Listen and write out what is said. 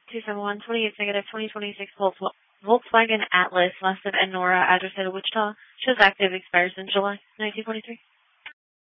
271 28 2026 Volkswagen Atlas, last of N. Nora, address at Wichita, shows active, expires in July 1923.